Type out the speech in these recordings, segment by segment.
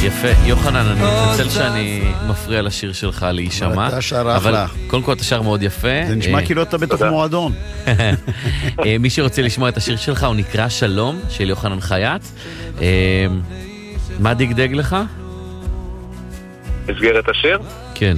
יפה, יוחנן, אני מתנצל שאני מפריע לשיר שלך להישמע, אתה שר אבל אחלה. קודם כל אתה שר מאוד יפה. זה נשמע כאילו אתה בתוך מועדון. מי שרוצה לשמוע את השיר שלך הוא נקרא שלום, של יוחנן חייט. מה דגדג לך? מסגרת השיר? כן.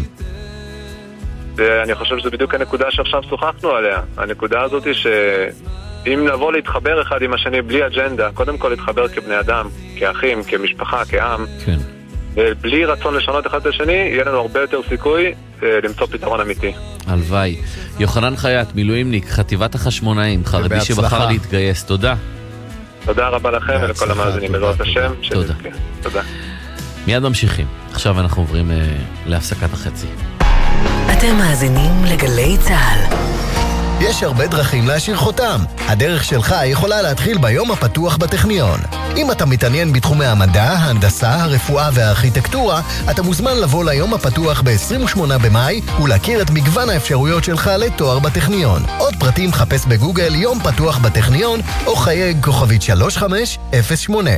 אני חושב שזה בדיוק הנקודה שעכשיו שוחחנו עליה. הנקודה הזאת היא שאם נבוא להתחבר אחד עם השני בלי אג'נדה, קודם כל להתחבר כבני אדם, כאחים, כמשפחה, כעם, כן. ובלי רצון לשנות אחד את השני, יהיה לנו הרבה יותר סיכוי למצוא פתרון אמיתי. הלוואי. יוחנן חייט, מילואימניק, חטיבת החשמונאים, חרדי שבחר להתגייס. תודה. תודה רבה לכם ולכל המאזינים בעזרת השם. תודה. תודה. מיד ממשיכים. עכשיו אנחנו עוברים להפסקת החצי. אתם מאזינים לגלי צהל. יש הרבה דרכים להשאיר חותם. הדרך שלך יכולה להתחיל ביום הפתוח בטכניון. אם אתה מתעניין בתחומי המדע, ההנדסה, הרפואה והארכיטקטורה, אתה מוזמן לבוא ליום הפתוח ב-28 במאי ולהכיר את מגוון האפשרויות שלך לתואר בטכניון. עוד פרטים חפש בגוגל יום פתוח בטכניון או חייג כוכבית 3508.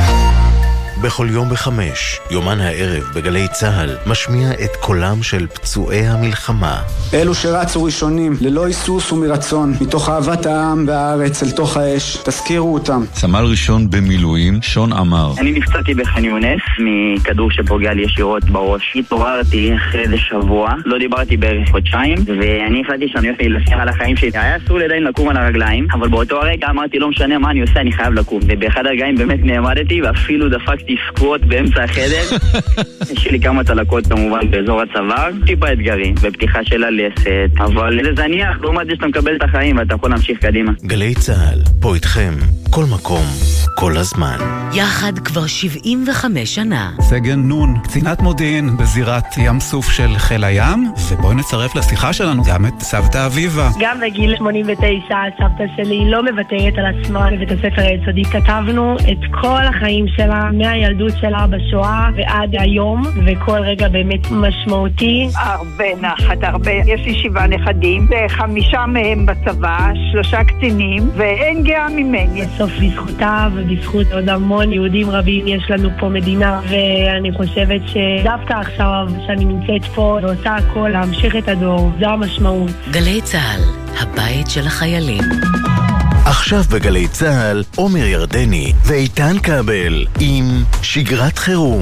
בכל יום ב5, יומן הערב בגלי צהל, משמיע את קולם של פצועי המלחמה. אלו שרצו ראשונים, ללא היסוס ומרצון, מתוך אהבת העם והארץ אל תוך האש, תזכירו אותם. סמל ראשון במילואים, שון אמר. אני נפצעתי בח'אן יונס, מכדור שפוגע לי ישירות בראש. התעוררתי אחרי איזה שבוע, לא דיברתי בערך חודשיים, ואני החלטתי שאני הולך להילחם על החיים שלי. היה אסור לי עדיין לקום על הרגליים, אבל באותו הרגע אמרתי, לא משנה מה אני עושה, אני חייב לקום. ובאחד הרגעים באמת נעמדתי, ואפילו דפקתי סקווט באמצע החדר. יש לי כמה תלקות כמובן באזור הצוואר, טיפה אתגרים, בפתיחה של הלסת, אבל זה זניח, לעומת זה שאתה מקבל את החיים ואתה יכול להמשיך קדימה. גלי צהל, פה איתכם, כל מקום, כל הזמן. יחד כבר 75 שנה. סגן נון, קצינת מודיעין בזירת ים סוף של חיל הים, ובואי נצרף לשיחה שלנו גם את סבתא אביבה. גם בגיל 89 סבתא שלי לא מבטרת על עצמה בבית הספר היסודי. כתבנו את כל החיים שלה, מהילדות שלה בשואה ועד היום, וכל רגע באמת משמעותי. הרבה נחת, הרבה. יש לי 7 נכדים, 5 מהם בצבא, 3 קצינים, ואין גאה ממני. בסוף בזכותה ובזכות עוד המון יהודים רבים יש לנו פה מדינה, ואני חושבת שדווקא עכשיו שאני נמצאת פה ועושה הכל להמשיך את הדור, זו המשמעות. גלי צהל, הבית של החיילים. עכשיו בגלי צהל, עומר ירדני ואיתן קבל עם שגרת חירום.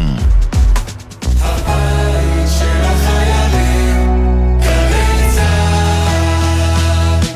הבית של החיילים, גלי צהל.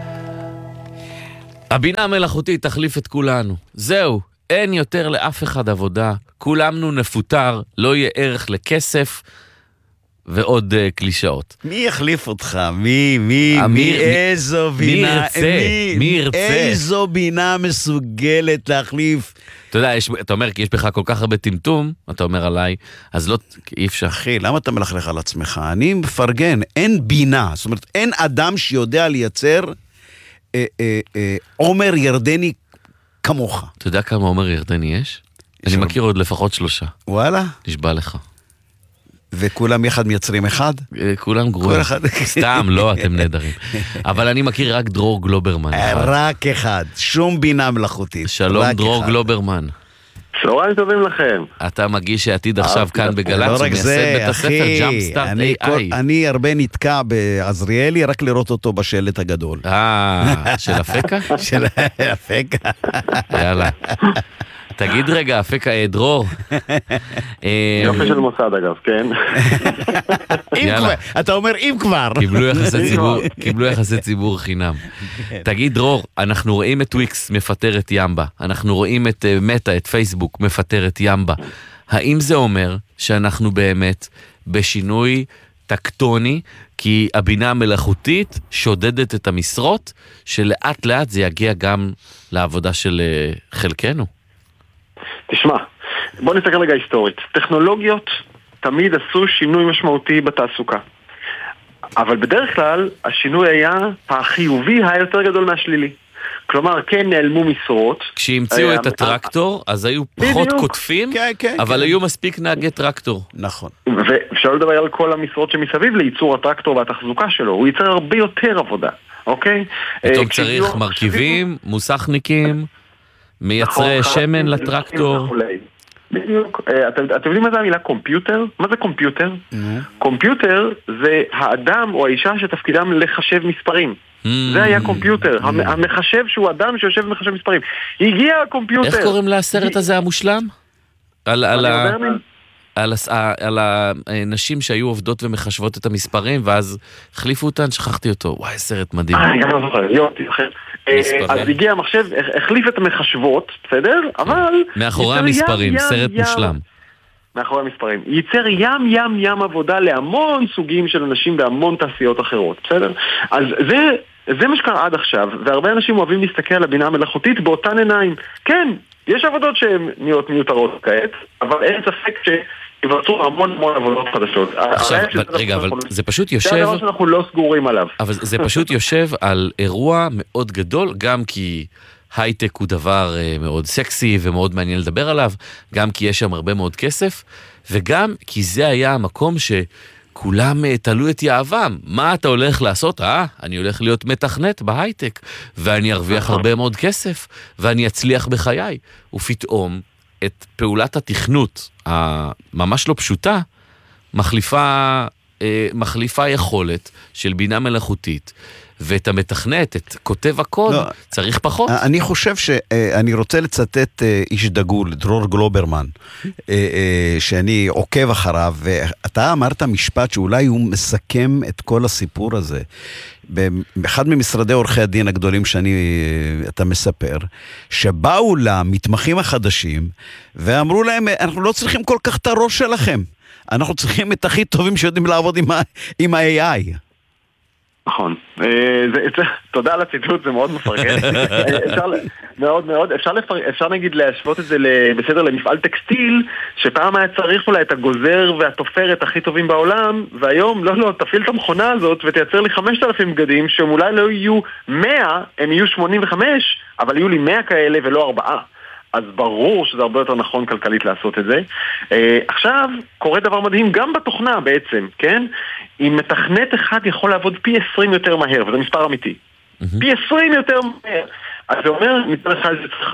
הבינה המלאכותית תחליף את כולנו. זהו, אין יותר לאף אחד עבודה. כולנו נפוטר, לא יהיה ערך לכסף ועוד קלישאות. מי יחליף אותך? מי איזו בינה? מי ירצה? איזו בינה מסוגלת להחליף? אתה יודע, אתה אומר, כי יש בך כל כך הרבה טמטום, אתה אומר עליי, אז לא, אי אפשר. אחי, למה אתה מלכלך על עצמך? אני מפרגן, אין בינה. זאת אומרת, אין אדם שיודע לייצר עומר ירדני כמוך. אתה יודע כמה עומר ירדני יש? אני מכיר עוד לפחות 3. וואלה? נשבע לך. וכולם יחד מייצרים אחד? כולם גרועים. סתם, לא, אתם נהדרים. אבל אני מכיר רק דרור גלוברמן. רק אחד, שום בינה מלאכותית. שלום דרור גלוברמן. צהריים טובים לכם. אתה מגיש העתיד עכשיו כאן בגל"צ, לא רק זה, אחי, אני הרבה נתקע בעזריאלי, רק לראות אותו בשלט הגדול. של אפקה? של אפקה. יאללה. תגיד רגע, אפקה, דרור. יופי של מוסד אגב, כן. אתה אומר אם כבר. קיבלו יחסי ציבור חינם. תגיד דרור, אנחנו רואים את וויקס מפטר את ימבה, אנחנו רואים את מטה, את פייסבוק מפטר את ימבה. האם זה אומר שאנחנו באמת בשינוי טקטוני, כי הבינה המלאכותית שודדת את המשרות, שלאט לאט זה יגיע גם לעבודה של חלקנו? תשמע, בוא נסתכל רגע היסטורית. טכנולוגיות תמיד עשו שינוי משמעותי בתעסוקה. אבל בדרך כלל השינוי היה החיובי היותר גדול מהשלילי. כלומר, כן נעלמו משרות. כשהמציאו את הטרקטור, אז היו פחות כותפים, אבל היו מספיק נהגי טרקטור. נכון. ואפשר לדבר על כל המשרות שמסביב לייצור הטרקטור והתחזוקה שלו. הוא ייצר הרבה יותר עבודה, אוקיי? פתאום צריך מרכיבים, מוסכניקים, מייצרי שמן לטרקטור. בדיוק. אתם יודעים מה זה המילה קומפיוטר? מה זה קומפיוטר? קומפיוטר זה האדם או האישה שתפקידם לחשב מספרים. זה היה קומפיוטר. המחשב שהוא אדם שיושב ומחשב מספרים. הגיע הקומפיוטר. איך קוראים לסרט הזה המושלם? על הנשים שהיו עובדות ומחשבות את המספרים, ואז החליפו אותן, שכחתי אותו. וואי, סרט מדהים. אני גם לא זוכר, אז הגיע המחשב, החליף את המחשבות, בסדר? אבל... מאחורי המספרים, סרט מושלם. מאחורי המספרים. ייצר ים עבודה להמון סוגים של אנשים בהמון תעשיות אחרות, בסדר? אז זה מה שקרה עד עכשיו, והרבה אנשים אוהבים להסתכל על הבינה המלאכותית באותן עיניים. כן, יש עבודות שהן נהיות מיותרות כעת, אבל אין ספק שיווצרו המון עבודות חדשות. עכשיו, רגע, אבל זה פשוט יושב... זה הדבר שאנחנו לא סגורים עליו. אבל זה פשוט יושב על אירוע מאוד גדול, גם כי הייטק הוא דבר מאוד סקסי ומאוד מעניין לדבר עליו, גם כי יש שם הרבה מאוד כסף, וגם כי זה היה המקום כולם תלו את יאהבם. מה אתה הולך לעשות? אני הולך להיות מתכנת בהייטק, ואני ארוויח הרבה מאוד כסף, ואני אצליח בחיי. ופתאום, את פעולת התכנות, הממש לא פשוטה, מחליפה יכולת של בינה מלאכותית, ואת המתכנת, את כותב הקוד, צריך פחות. אני חושב שאני רוצה לצטט איש דגול, דרור גלוברמן, שאני עוקב אחריו, ואתה אמרת משפט שאולי הוא מסכם את כל הסיפור הזה. באחד ממשרדי עורכי הדין הגדולים אתה מספר, שבאו למתמחים החדשים, ואמרו להם, אנחנו לא צריכים כל כך את הראש שלכם, אנחנו צריכים את הכי טובים שיודעים לעבוד עם ה-AI. נכון, תודה על הציטוט, זה מאוד מפרגן. מאוד, אפשר נגיד להשוות את זה בסדר למפעל טקסטיל, שפעם היה צריך אולי את הגוזר והתופרת הכי טובים בעולם, והיום לא, תפעיל את המכונה הזאת ותייצר לי 5,000 בגדים, שהם אולי לא יהיו 100, הם יהיו 85, אבל יהיו לי 100 כאלה ולא 4. אז ברור שזה הרבה יותר נכון כלכלית לעשות את זה. עכשיו, קורה דבר מדהים גם בתוכנה בעצם, כן? אם מתכנת אחד יכול לעבוד פי 20 יותר מהר, וזה מספר אמיתי. פי 20 יותר מהר. אז זה אומר, מצד אחד זה צריך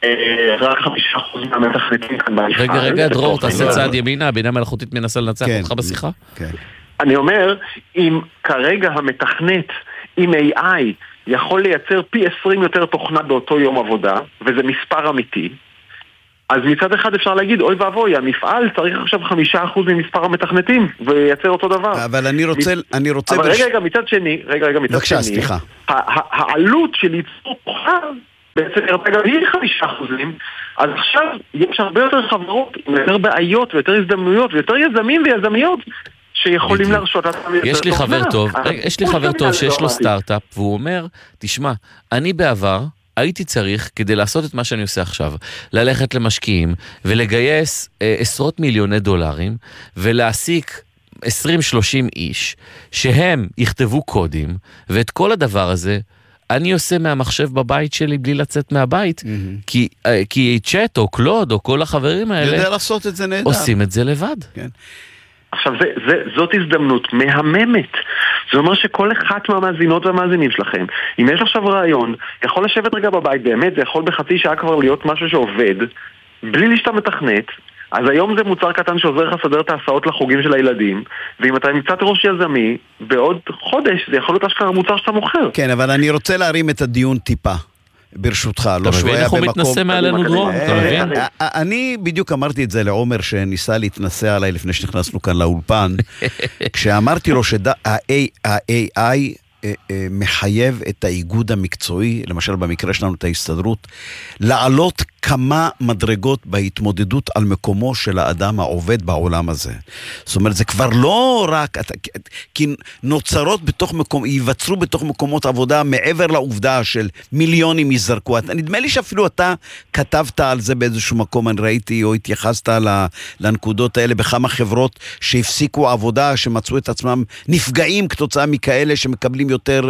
רק 5% מהמתכנתים כאן במפעל. רגע, דרור, תעשה צעד ימינה, הבינה מלאכותית מנסה לנצח אותך בשיחה? אני אומר, אם כרגע המתכנת עם AI יכול לייצר פי 20 יותר תוכנה באותו יום עבודה, וזה מספר אמיתי, אז מצד אחד אפשר להגיד, אוי ואבוי, המפעל צריך עכשיו 5% ממספר המתכנתים, וייצר אותו דבר. אבל אני רוצה... אבל רגע, מצד שני, בבקשה, סליחה. העלות של ייצור תוכנה, בעצם גם היא 5%, אז עכשיו יש הרבה יותר חברות, יותר בעיות, ויותר הזדמנויות, ויותר יזמים ויזמיות, שיכולים להרשות. יש לי חבר טוב שיש לו סטארט-אפ, והוא אומר, תשמע, אני בעבר הייתי צריך, כדי לעשות את מה שאני עושה עכשיו, ללכת למשקיעים, ולגייס עשרות מיליוני דולרים, ולהעסיק 20-30 איש, שהם יכתבו קודים, ואת כל הדבר הזה, אני עושה מהמחשב בבית שלי בלי לצאת מהבית, כי צ'אט או קלוד או כל החברים האלה עושים את זה לבד. עכשיו, זאת הזדמנות מהממת. זה אומר שכל אחת מהמאזינות והמאזינים שלכם, אם יש עכשיו רעיון, יכול לשבת רגע בבית, באמת, זה יכול בחצי שעה כבר להיות משהו שעובד, בלי להשתמש מתכנת. אז היום זה מוצר קטן שעוזר לך לסדר את ההסעות לחוגים של הילדים, ואם אתה נמצא ראש יזמי, בעוד חודש זה יכול להיות אשכרה מוצר שאתה מוכר. כן, אבל אני רוצה להרים את הדיון טיפה. ברשותך, לא שהוא היה במקום... אתה מבין איך הוא מתנסה מעלינו דרום? אתה מבין? אני בדיוק אמרתי את זה לעומר שניסה להתנסה עליי לפני שנכנסנו כאן לאולפן, כשאמרתי לו שה-AI מחייב את האיגוד המקצועי, למשל במקרה שלנו את ההסתדרות, לעלות כמה מדרגות בהתמודדות על מקומו של האדם העובד בעולם הזה. זאת אומרת, זה כבר לא רק, כי נוצרות בתוך מקום, ייווצרו בתוך מקומות עבודה מעבר לעובדה של מיליונים יזרקו. נדמה לי שאפילו אתה כתבת על זה באיזשהו מקום, אני ראיתי או התייחסת לנקודות האלה בכמה חברות שהפסיקו עבודה, שמצאו את עצמם נפגעים כתוצאה מכאלה שמקבלים יותר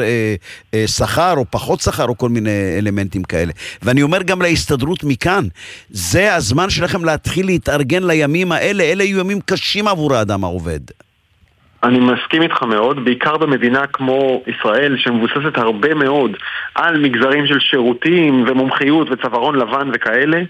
שכר או פחות שכר או כל מיני אלמנטים כאלה. ואני אומר גם להסתדרות מכאן, זה הזמן שלכם להתחיל להתארגן לימים האלה, אלה יהיו ימים קשים עבור האדם העובד. אני מסכים איתך מאוד, בעיקר במדינה כמו ישראל שמבוססת הרבה מאוד על מגזרים של שירותים ומומחיות וצווארון לבן וכאלה.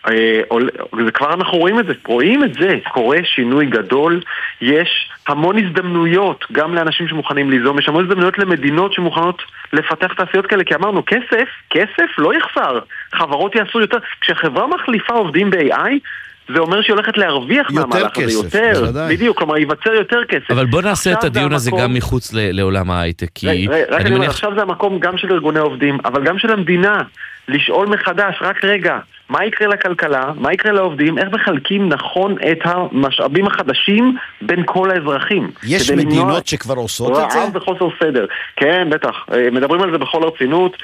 וכבר אנחנו רואים את זה, קורה שינוי גדול, יש המון הזדמנויות גם לאנשים שמוכנים ליזום, יש המון הזדמנויות למדינות שמוכנות לפתח תעשיות כאלה, כי אמרנו כסף לא יחסר, חברות יעשו יותר, כשחברה מחליפה עובדים ב-AI זה אומר שהיא הולכת להרוויח מהמהלך הזה יותר, בדיוק, כלומר ייווצר יותר כסף. אבל בוא נעשה את הדיון הזה גם מחוץ לעולם ההייטק, כי רק אני אומר, עכשיו זה המקום גם של ארגוני עובדים, אבל גם של המדינה, לשאול מחדש, רק רגע, מה יקרה לכלכלה, מה יקרה לעובדים, איך מחלקים נכון את המשאבים החדשים בין כל האזרחים. יש מדינות שכבר עושות את זה? רעב וחוסר סדר. כן, בטח. מדברים על זה בכל הרצינות,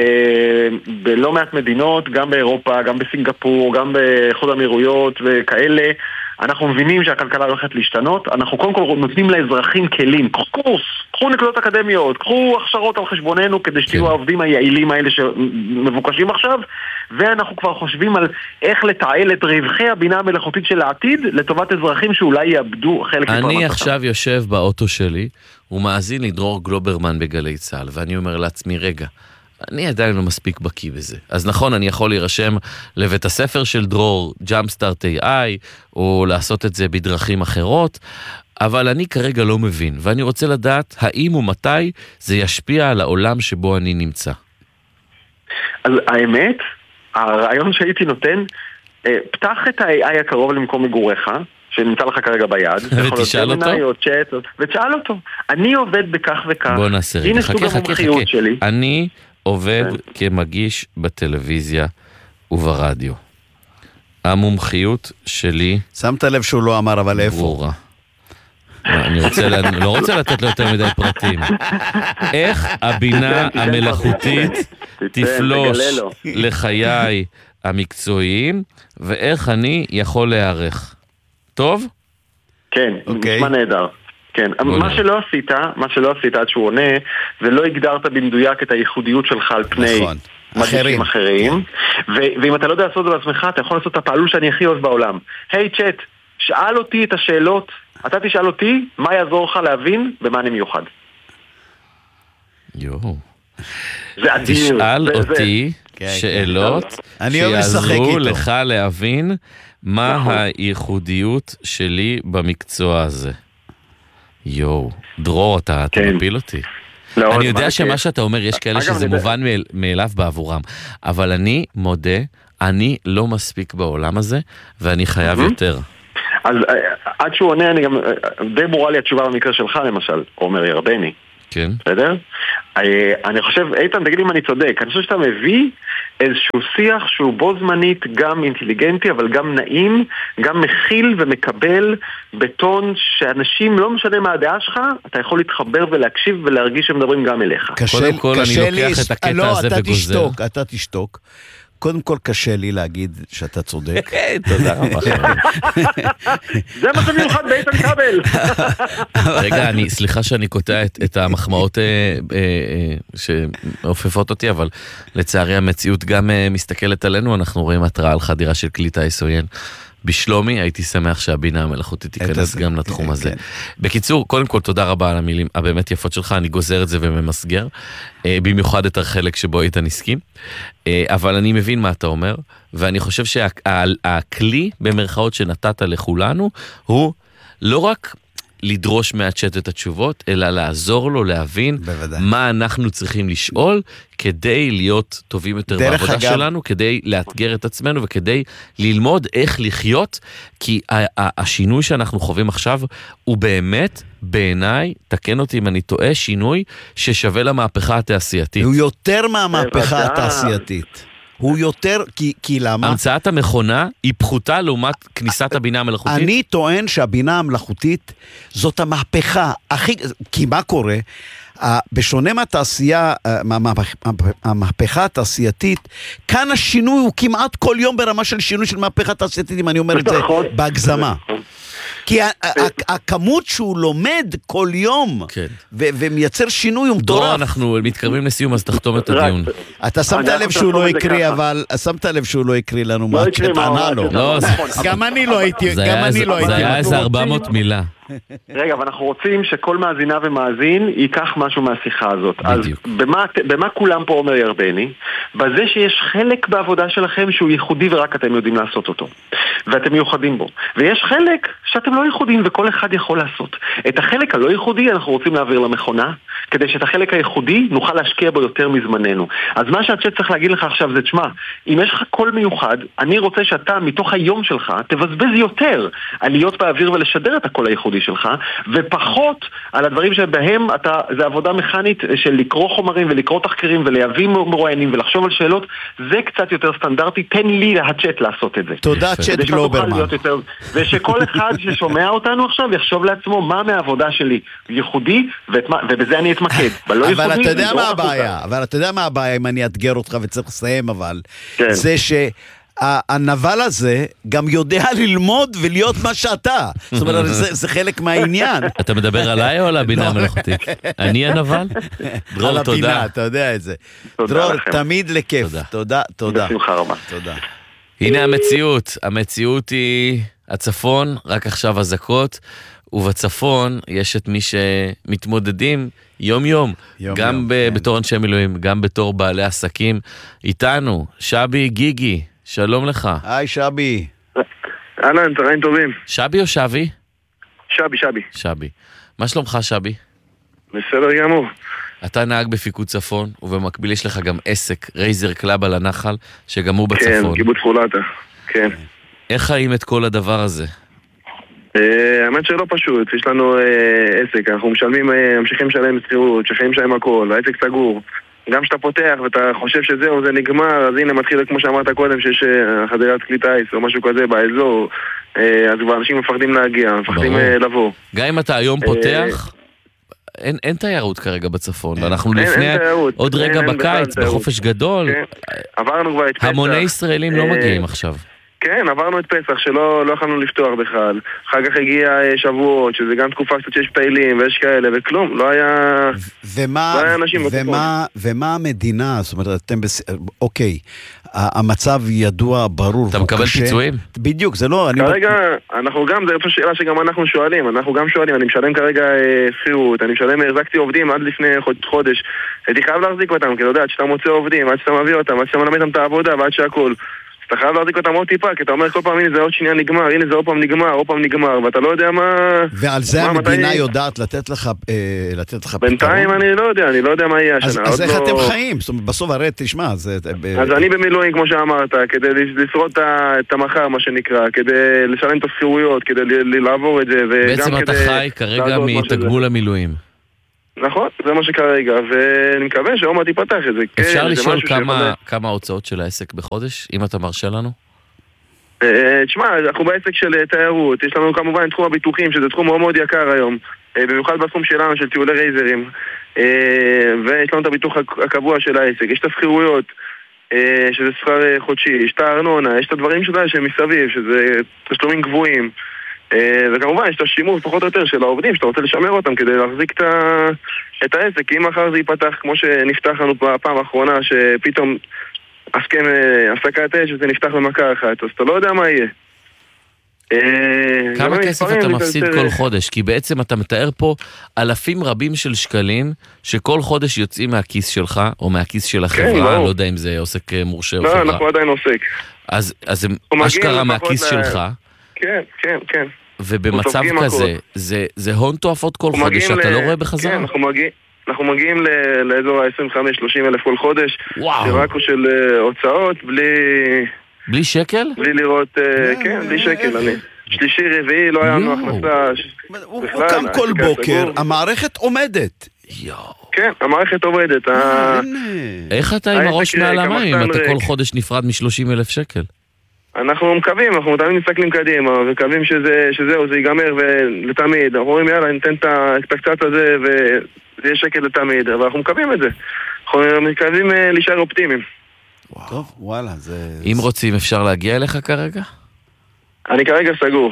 בלא מעט מדינות, גם באירופה, גם בסינגפור, גם באיחוד האמירויות וכאלה. אנחנו מבינים שהכלכלה הולכת להשתנות, אנחנו קודם כל נותנים לאזרחים כלים, קורס, קחו נקודות אקדמיות, קחו הכשרות על חשבוננו כדי שתהיו העובדים היעילים האלה שמבוקשים עכשיו, ואנחנו כבר חושבים על איך לתעל את רווחי הבינה המלאכותית של העתיד לטובת אזרחים שאולי יאבדו חלק מכל אני עכשיו יושב באוטו שלי ומאזין לדרור גלוברמן בגלי צהל, ואני אומר לעצמי, רגע, אני עדיין לא מספיק בקיא בזה. אז נכון, אני יכול להירשם לבית הספר של דרור, Jumpstart AI, או לעשות את זה בדרכים אחרות, אבל אני כרגע לא מבין, ואני רוצה לדעת האם ומתי זה ישפיע על העולם שבו אני נמצא. אז האמת, הרעיון שהייתי נותן, פתח את ה-AI הקרוב למקום מגוריך, שנמצא לך כרגע ביד, ותשאל אותו? ותשאל אותו. אני עובד בכך וכך. בוא נעשה רגע, חכה. אני עובד כמגיש בטלוויזיה וברדיו. המומחיות שלי... שמת לב שהוא לא אמר, אבל איפה? ברורה. אני לא רוצה לתת לו יותר מדי פרטים. איך הבינה המלאכותית תפלוש לחיי המקצועיים, ואיך אני יכול להיערך. טוב? כן, נשמע נהדר. כן, מה שלא עשית עד שהוא עונה, זה לא הגדרת במדויק את הייחודיות שלך על פני מגישים אחרים, ואם אתה לא יודע לעשות את זה בעצמך, אתה יכול לעשות את הפעלול שאני הכי אוהב בעולם. היי צ'אט, שאל אותי את השאלות, אתה תשאל אותי, מה יעזור לך להבין במה אני מיוחד. תשאל אותי שאלות שיעזרו לך להבין מה הייחודיות שלי במקצוע הזה. דרור, אתה מפיל אותי. אני יודע שמה שאתה אומר, יש כאלה שזה מובן מאליו בעבורם, אבל אני מודה, אני לא מספיק בעולם הזה, ואני חייב יותר. אז עד שהוא עונה, אני גם, די ברורה לי התשובה במקרה שלך למשל, עומר ירדני. כן. בסדר? אני חושב, איתן, תגיד לי אם אני צודק, אני חושב שאתה מביא איזשהו שיח שהוא בו זמנית גם אינטליגנטי, אבל גם נעים, גם מכיל ומקבל בטון שאנשים, לא משנה מה הדעה שלך, אתה יכול להתחבר ולהקשיב ולהרגיש שמדברים גם אליך. קודם כל אני לוקח את הקטע הזה וגוזר. אתה תשתוק. קודם כל קשה לי להגיד שאתה צודק. תודה רבה. זה מה שמיוחד באיתן כבל. רגע, סליחה שאני קוטע את המחמאות שאופפות אותי, אבל לצערי המציאות גם מסתכלת עלינו, אנחנו רואים התראה על חדירה של כלי טיס עוין בשלומי, הייתי שמח שהבינה המלאכותית תיכנס גם לתחום הזה. בקיצור, קודם כל תודה רבה על המילים הבאמת יפות שלך, אני גוזר את זה וממסגר, במיוחד את החלק שבו היית נסכים, אבל אני מבין מה אתה אומר, ואני חושב שהכלי במרכאות שנתת לכולנו, הוא לא רק לדרוש מהצ'אט את התשובות, אלא לעזור לו להבין מה אנחנו צריכים לשאול, כדי להיות טובים יותר בעבודה שלנו, כדי לאתגר את עצמנו, וכדי ללמוד איך לחיות, כי השינוי שאנחנו חווים עכשיו, הוא באמת, בעיניי, תקן אותי אם אני טועה, שינוי ששווה למהפכה התעשייתית. הוא יותר מהמהפכה התעשייתית. הוא יותר, כי למה? המצאת המכונה היא פחותה לעומת כניסת הבינה המלאכותית? אני טוען שהבינה המלאכותית זאת המהפכה הכי, כי מה קורה? בשונה מהתעשייה, המהפכה התעשייתית, כאן השינוי הוא כמעט כל יום ברמה של שינוי של מהפכה תעשייתית, אם אני אומר את זה בהגזמה. כי הכמות שהוא לומד כל יום ומייצר שינוי הוא מטורף. דרור, אנחנו מתקרבים לסיום, אז תחתום את הדיון. אתה שמת לב שהוא לא יקריא, אבל שמת לב שהוא לא יקריא לנו מה שטענה לו. גם אני לא הייתי. זה היה איזה 400 מילה. רגע, אבל אנחנו רוצים שכל מאזינה ומאזין ייקח משהו מהשיחה הזאת. בדיוק. אז במה כולם פה אומר ירדני? בזה שיש חלק בעבודה שלכם שהוא ייחודי ורק אתם יודעים לעשות אותו. ואתם מיוחדים בו. ויש חלק שאתם לא ייחודים וכל אחד יכול לעשות. את החלק הלא ייחודי אנחנו רוצים להעביר למכונה, כדי שאת החלק הייחודי נוכל להשקיע בו יותר מזמננו. אז מה שהצ'אט צריך להגיד לך עכשיו זה, תשמע, אם יש לך קול מיוחד, אני רוצה שאתה מתוך היום שלך תבזבז יותר על להיות באוויר ולשדר את הקול הייחודי שלך, ופחות על הדברים שבהם זה עבודה מכנית של לקרוא חומרים ולקרוא תחקרים ולהביא מרואיינים ולחשוב על שאלות. זה קצת יותר סטנדרטי, תן לי הצ'אט לעשות את זה. תודה צ'אט גלוברמן. ושכל אחד ששומע אותנו עכשיו יחשוב לעצמו מה מהעבודה שלי ייחודי, ובזה אני אתמקד. אבל אתה יודע מה הבעיה, אם אני אתגר אותך וצריך לסיים, אבל זה שהנבל הזה גם יודע ללמוד ולהיות מה שאתה. זאת אומרת, זה חלק מהעניין. אתה מדבר עליי או על הבינה המלאכותית? אני הנבל? דרור, תודה. אתה יודע את זה. דרור, תמיד לכיף. תודה. בשמחה רבה. תודה. הנה המציאות היא הצפון, רק עכשיו אזעקות, ובצפון יש את מי שמתמודדים יום, גם בתור אנשי מילואים, גם בתור בעלי עסקים. איתנו, שבי גיגי, שלום לך. היי שבי. אהלן, צהריים טובים. שבי או שבי? שבי. מה שלומך שבי? בסדר גמור. אתה נהג בפיקוד צפון, ובמקביל יש לך גם עסק, רייזר קלאב על הנחל, שגם הוא בצפון. כן, קיבוץ חולתה, כן. איך חיים את כל הדבר הזה? האמת שלא פשוט, יש לנו עסק, אנחנו ממשיכים לשלם שכירות, שחיים שלהם הכל, העסק סגור. גם כשאתה פותח ואתה חושב שזהו, זה נגמר, אז הנה מתחיל, כמו שאמרת קודם, שיש חדירת כלי טייס או משהו כזה באזור, אז כבר אנשים מפחדים להגיע, מפחדים לבוא. גם אם אתה היום פותח, אין תיירות כרגע בצפון, ואנחנו לפני עוד רגע בקיץ, בחופש גדול, המוני ישראלים לא מגיעים עכשיו. כן, עברנו את פסח שלא יכולנו לפתוח בכלל. אחר כך הגיע שבועות, שזה גם תקופה קצת שיש פעילים ויש כאלה, וכלום, לא היה אנשים בצפון. ומה המדינה, זאת אומרת, אוקיי, המצב ידוע, ברור. אתה מקבל פיצויים? בדיוק, זה לא... כרגע, אנחנו גם, זה איפה שאלה שגם אנחנו שואלים, אני משלם כרגע שכירות, אני משלם, החזקתי עובדים עד לפני חודש, הייתי חייב להחזיק אותם, כי אתה יודע, עד שאתה מוצא עובדים, עד שאתה מביא אותם, עד שאתה מלמד אותם את העבודה, ועד שהכל. אתה חייב להחזיק אותם עוד טיפה, כי אתה אומר כל פעם, הנה זה עוד שנייה נגמר, הנה זה עוד פעם נגמר, ואתה לא יודע מה... ועל זה המדינה יודעת לתת לך פתרון? בינתיים אני לא יודע מה יהיה השנה. אז איך אתם חיים? זאת אומרת, בסוף הרי תשמע, אז אני במילואים, כמו שאמרת, כדי לשרוד את המחר, מה שנקרא, כדי לשלם את השכירויות, כדי לעבור את זה, בעצם אתה חי כרגע מתגמול המילואים. נכון, זה מה שכרגע, ואני מקווה שעוד מעט ייפתח את זה. אפשר לשאול כמה ההוצאות של העסק בחודש, אם אתה מרשה לנו? תשמע, אנחנו בעסק של תיירות, יש לנו כמובן תחום הביטוחים, שזה תחום מאוד מאוד יקר היום, במיוחד בתחום שלנו, של טיולי רייזרים, ויש לנו את הביטוח הקבוע של העסק, יש את השכירויות, שזה שכר חודשי, יש את הארנונה, יש את הדברים שמסביב, שזה תשלומים גבוהים, וכמובן יש את השימוש פחות או יותר של העובדים שאתה רוצה לשמר אותם כדי להחזיק את העסק, כי אם מחר זה ייפתח כמו שנפתח לנו בפעם האחרונה, שפתאום הפסקת אש וזה נפתח במכה אחת, אז אתה לא יודע מה יהיה. כמה כסף אתה מפסיד כל חודש? כי בעצם אתה מתאר פה אלפים רבים של שקלים שכל חודש יוצאים מהכיס שלך או מהכיס של החברה, לא יודע אם זה עוסק מורשה או חברה. לא, אנחנו עדיין עוסק. אז זה אשכרה מהכיס שלך. כן. ובמצב כזה, זה הון תועפות כל חודש, שאתה לא רואה בחזרה? כן, אנחנו מגיעים לאזור ה-25-30 אלף כל חודש, שרק הוא של הוצאות, בלי שקל? בלי לראות, כן, בלי שקל, אני. שלישי, רביעי, לא היה לנו הכנסה. הוא קם כל בוקר, המערכת עומדת. כן, המערכת עומדת. איך אתה עם הראש מעל המים, אם אתה כל חודש נפרד מ-30,000 שקל? אנחנו מקווים, אנחנו תמיד מסתכלים קדימה, ומקווים שזהו, זה ייגמר ולתמיד. אנחנו אומרים, יאללה, ניתן את הקצת הזה, וזה יהיה שקל לתמיד, אבל אנחנו מקווים את זה. אנחנו מקווים להישאר אופטימיים. טוב, וואלה, זה... אם רוצים, אפשר להגיע אליך כרגע? אני כרגע סגור.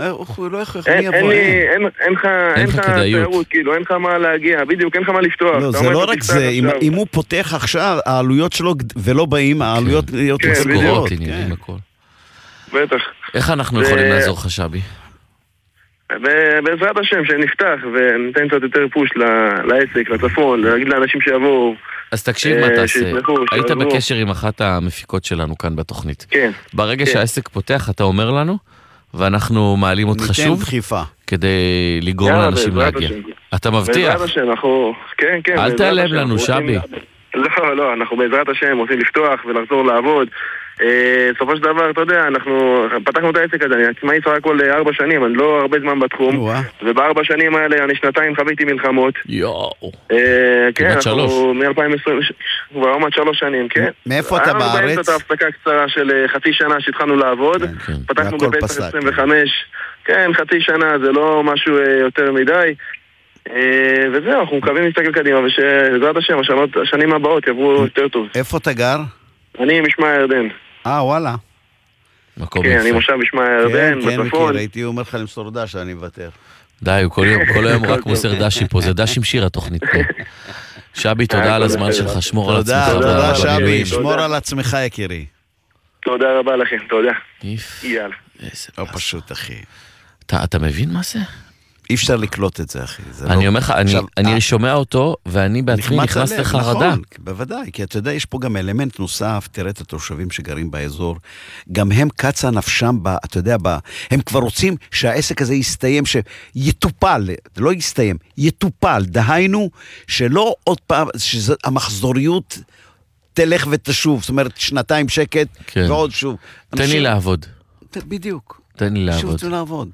אין לך תיירות, כאילו, אין לך מה להגיע, בדיוק, אין לך מה לפתוח. לא, זה לא רק זה, אם הוא פותח עכשיו, העלויות שלו ולא באים, העלויות להיות משכורות. עניינים הכל. בטח. איך אנחנו יכולים לעזור לך, שבי? בעזרת השם, שנפתח וניתן קצת יותר פוש לעסק, לצפון, להגיד לאנשים שיבואו. אז תקשיב מה תעשה, היית בקשר עם אחת המפיקות שלנו כאן בתוכנית. כן. ברגע שהעסק פותח, אתה אומר לנו, ואנחנו מעלים אותך שוב. ניתן דחיפה. כדי לגרום לאנשים להגיע. אתה מבטיח? בעזרת השם, אנחנו... כן, כן. אל תעלם לנו, שבי. לא, אנחנו בעזרת השם רוצים לפתוח ולחזור לעבוד. סופו של דבר, אתה יודע, אנחנו פתחנו את העסק הזה, אני עצמאי סך הכל 4 שנים, אני לא הרבה זמן בתחום, וב4 שנים האלה אני 2 חוויתי מלחמות. יואו. כן, אנחנו מ-2020, כבר עומד 3 שנים, כן. מאיפה אתה בארץ? היינו באמצע ההפסקה קצרה של חצי שנה שהתחלנו לעבוד, פתחנו בפסח 25, כן, חצי שנה, זה לא משהו יותר מדי. וזהו, אנחנו מקווים להסתכל קדימה, ושבעזרת השם, השנים הבאות יעברו יותר טוב. איפה אתה גר? אני משמע הירדן. וואלה. כן, אני מושב משמע הירדן, בצפון. כן, הייתי אומר לך למסור דש, אני מוותר. די, הוא כל היום רק מוסר דשי פה, זה דש עם שיר התוכנית פה. שבי, תודה על הזמן שלך, שמור על עצמך. תודה, שבי, שמור על עצמך, יקירי. תודה רבה לכם, תודה. יאללה. לא פשוט, אחי. אתה מבין מה זה? אי אפשר לקלוט את זה, אחי. אני אומר לך, אני שומע אותו, ואני בעצמי נכנס לחרדה. נכון, בוודאי, כי אתה יודע, יש פה גם אלמנט נוסף, תראה את התושבים שגרים באזור, גם הם קצה נפשם, אתה יודע, הם כבר רוצים שהעסק הזה יסתיים, שיטופל, לא יסתיים, יטופל, דהיינו, שלא עוד פעם, שהמחזוריות תלך ותשוב, זאת אומרת, 2 שקט, ועוד שוב. תן לי לעבוד. בדיוק. תן לי לעבוד. שוב לעבוד.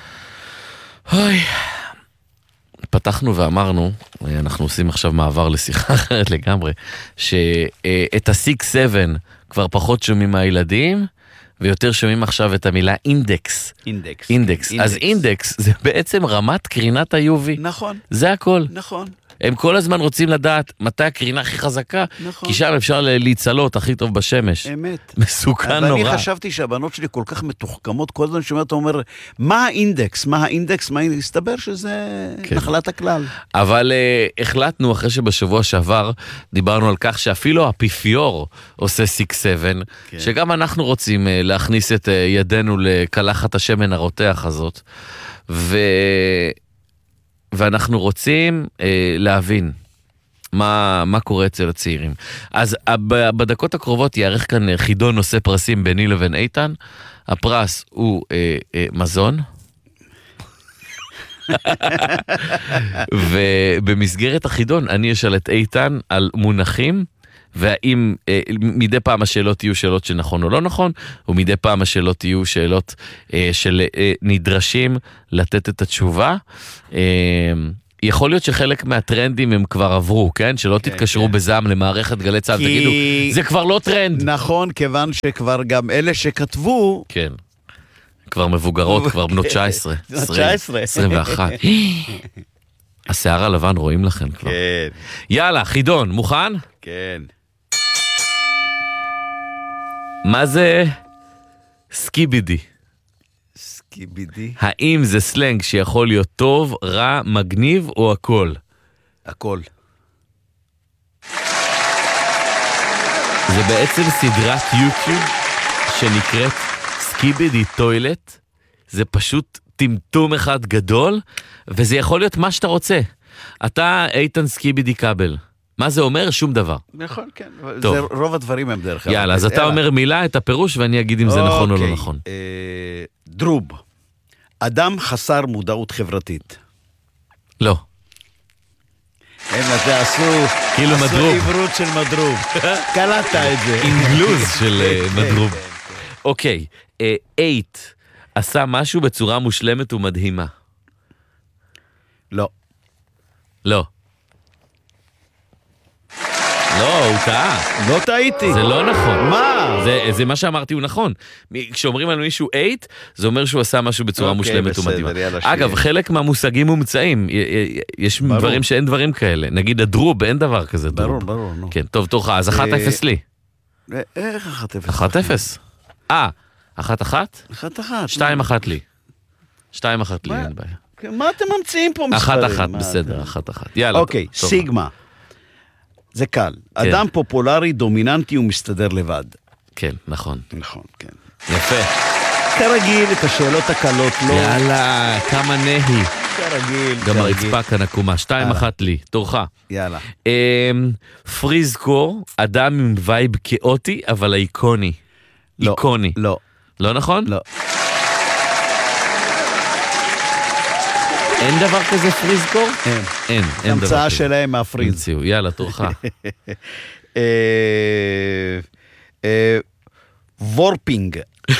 אוי, פתחנו ואמרנו, אנחנו עושים עכשיו מעבר לשיחה אחרת לגמרי, שאת ה-6-7 כבר פחות שומעים מהילדים, ויותר שומעים עכשיו את המילה אינדקס. אינדקס. אז אינדקס זה בעצם רמת קרינת ה-UV. נכון. זה הכל. נכון. הם כל הזמן רוצים לדעת מתי הקרינה הכי חזקה, נכון. כי שם אפשר להצלות הכי טוב בשמש. אמת. מסוכן נורא. ואני חשבתי שהבנות שלי כל כך מתוחכמות, כל הזמן שאתה אומר, מה האינדקס? מה האינדקס? הסתבר שזה כן. נחלת הכלל. אבל החלטנו, אחרי שבשבוע שעבר, דיברנו על כך שאפילו האפיפיור עושה 6-7, כן. שגם אנחנו רוצים להכניס את ידינו לקלחת השמן הרותח הזאת, ואנחנו רוצים להבין מה קורה אצל הצעירים. אז בדקות הקרובות יערך כאן חידון נושא פרסים ביני לבין איתן. הפרס הוא מזון. ובמסגרת החידון אני אשאל את איתן על מונחים, והאם מדי פעם השאלות יהיו שאלות שנכון או לא נכון, ומדי פעם השאלות יהיו שאלות של נדרשים לתת את התשובה. יכול להיות שחלק מהטרנדים הם כבר עברו, כן? שלא תתקשרו בזעם למערכת גלי צה"ל, תגידו, זה כבר לא טרנד. נכון, כיוון שכבר גם אלה שכתבו... כן. כבר מבוגרות, כבר בנות 19, 21. השיער הלבן רואים לכם כבר. כן. יאללה, חידון, מוכן? כן. מה זה סקיבידי? סקיבידי? האם זה סלנג שיכול להיות טוב, רע, מגניב או הכל? הכל. זה בעצם סדרת יוטיוב שנקראת סקיבידי טוילט. זה פשוט טמטום אחד גדול, וזה יכול להיות מה שאתה רוצה. אתה איתן סקיבידי כבל. מה זה אומר? שום דבר. נכון, כן. רוב הדברים הם דרך כלל. יאללה, אז אתה אומר מילה, את הפירוש, ואני אגיד אם זה נכון או לא נכון. דרוב. אדם חסר מודעות חברתית. לא. הם זה עשו עברות של מדרוב. קלטת את זה. אינגלוז של מדרוב. אוקיי, 8 עשה משהו בצורה מושלמת ומדהימה. לא. לא. לא, הוא טעה. לא טעיתי. זה לא נכון. מה? זה מה שאמרתי הוא נכון. כשאומרים על מישהו 8, זה אומר שהוא עשה משהו בצורה מושלמת ומדהימה. אגב, חלק מהמושגים מומצאים. יש דברים שאין דברים כאלה. נגיד הדרוב, אין דבר כזה דרוב. ברור. כן, טוב, תורך. אז 1-0 לי. איך 1-0? 1-0. 1-1? 1-1. 2-1 לי. 2-1 לי, אין בעיה. מה אתם ממציאים פה מספרים? 1-1, בסדר, 1-1. יאללה. אוקיי, סיגמה. זה קל. אדם פופולרי, דומיננטי ומסתדר לבד. כן, נכון. נכון, כן. יפה. כרגיל, את השאלות הקלות לא. יאללה, כמה נהי. כרגיל. גם הרצפה כאן עקומה. 2-1 לי, תורך. יאללה. פריזקור, אדם עם וייב כאוטי, אבל איקוני. לא. איקוני. לא. לא נכון? לא. אין דבר כזה פריזקור? אין. אין דבר כזה. המצאה שלהם מהפריז. המציאו, יאללה, תורך. וורפינג.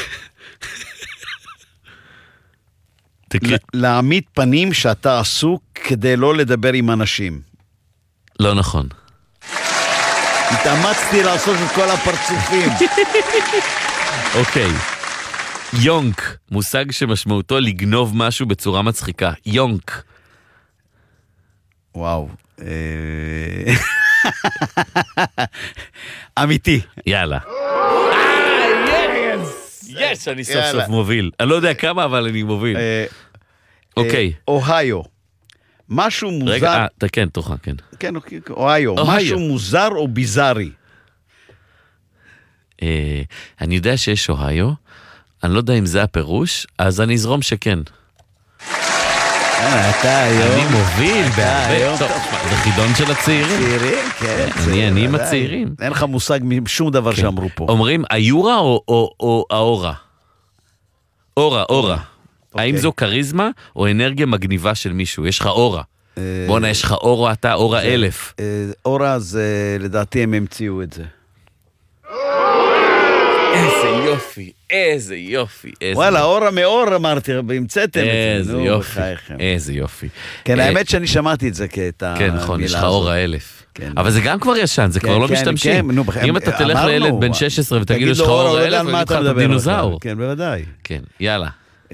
להעמיד פנים שאתה עסוק כדי לא לדבר עם אנשים. לא נכון. התאמצתי לעשות את כל הפרצופים. אוקיי. יונק, מושג שמשמעותו לגנוב משהו בצורה מצחיקה. יונק. וואו. אמיתי. יאללה. יש, אני סוף סוף מוביל. אני לא יודע כמה, אבל אני מוביל. אוקיי. אוהיו. משהו מוזר. רגע, כן, תורך, כן. כן, אוהיו. משהו מוזר או ביזארי. אני יודע שיש אוהיו, אני לא יודע אם זה הפירוש, אז אני אזרום שכן. אתה היום. אני מוביל בהרבה. טוב, זה חידון של הצעירים. צעירים, כן. אני עם הצעירים. אין לך מושג משום דבר שאמרו פה. אומרים איורה או האורה? אורה. האם זו קריזמה או אנרגיה מגניבה של מישהו? יש לך אורה. בוא'נה, יש לך אורה, אתה אורה 1000. אורה זה, לדעתי הם המציאו את זה. איזה יופי, איזה יופי. וואלה, אורה מאור אמרתי, והמצאתם את זה. איזה יופי, איזה יופי. כן, האמת שאני שמעתי את זה כתה כן, נכון, יש לך אורה 1000. אבל זה גם כבר ישן, זה כבר לא משתמשים. אם אתה תלך לילד בן 16 ותגיד לו, יש לך אורה 1000, הוא יגיד לך את הדינוזאור. כן, בוודאי. כן, יאללה.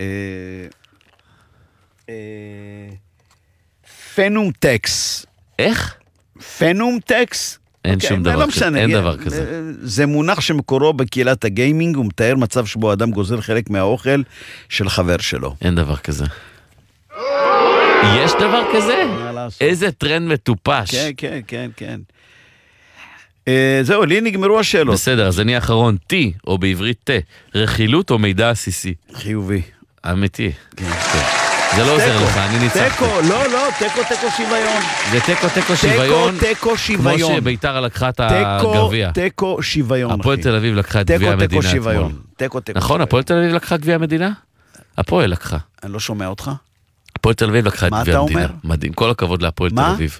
פנום טקס. איך? פנום טקס. אין שום דבר כזה, אין דבר כזה. זה מונח שמקורו בקהילת הגיימינג, הוא מתאר מצב שבו אדם גוזל חלק מהאוכל של חבר שלו. אין דבר כזה. יש דבר כזה? איזה טרנד מטופש. כן. זהו, לי נגמרו השאלות. בסדר, אז אני האחרון. T, או בעברית T, רכילות או מידע עסיסי? חיובי. אמיתי. כן. זה לא עוזר לך, אני ניצחתי. תיקו שוויון. זה תיקו שוויון. תיקו שוויון. כמו שביתר לקחה את הגביע. תיקו שוויון, אחי. הפועל תל אביב לקחה את גביע המדינה אתמול. נכון, הפועל תל אביב לקחה גביע המדינה? הפועל לקחה. אני לא שומע אותך. הפועל תל אביב לקחה את גביע המדינה. מה אתה אומר? מדהים, כל הכבוד להפועל תל אביב.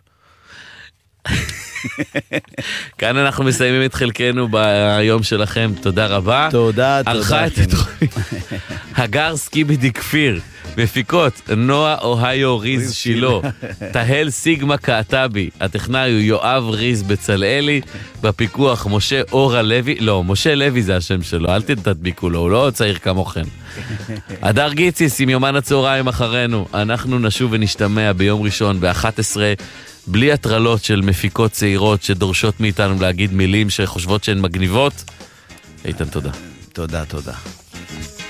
כאן אנחנו מסיימים את חלקנו ביום שלכם, תודה רבה. תודה. ערכה את הגר סקיבידי כפיר, מפיקות נועה אוהיו ריז שילו, תהל סיגמה קעטבי, הטכנאי הוא יואב ריז בצלאלי, בפיקוח משה אורה לוי, לא, משה לוי זה השם שלו, אל תדביקו לו, הוא לא צעיר כמוכן. הדר גיציס עם יומן הצהריים אחרינו, אנחנו נשוב ונשתמע ביום ראשון ב-11, בלי הטרלות של מפיקות צעירות שדורשות מאיתנו להגיד מילים שחושבות שהן מגניבות. איתן, תודה. תודה.